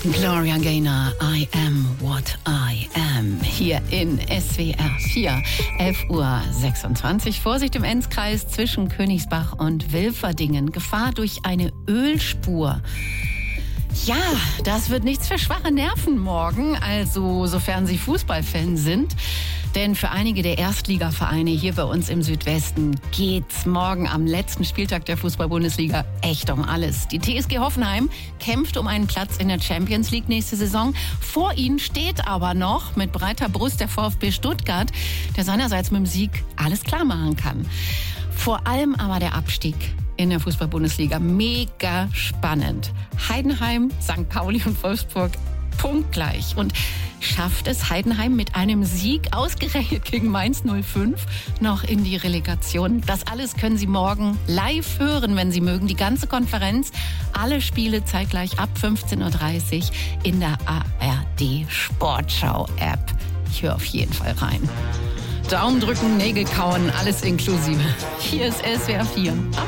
Gloria Gaynor, I am what I am. Hier in SWR 4, 11:26 Uhr. Vorsicht im Enzkreis zwischen Königsbach und Wilferdingen. Gefahr durch eine Ölspur. Ja, das wird nichts für schwache Nerven morgen, also sofern Sie Fußballfan sind. Denn für einige der Erstligavereine hier bei uns im Südwesten geht's morgen am letzten Spieltag der Fußball-Bundesliga echt um alles. Die TSG Hoffenheim kämpft um einen Platz in der Champions League nächste Saison. Vor ihnen steht aber noch mit breiter Brust der VfB Stuttgart, der seinerseits mit dem Sieg alles klar machen kann. Vor allem aber der Abstieg in der Fußball-Bundesliga. Mega spannend. Heidenheim, St. Pauli und Wolfsburg punktgleich. Und schafft es Heidenheim mit einem Sieg ausgerechnet gegen Mainz 05 noch in die Relegation? Das alles können Sie morgen live hören, wenn Sie mögen. Die ganze Konferenz, alle Spiele zeitgleich ab 15:30 Uhr in der ARD Sportschau App. Ich höre auf jeden Fall rein. Daumen drücken, Nägel kauen, alles inklusive. Hier ist SWR 4.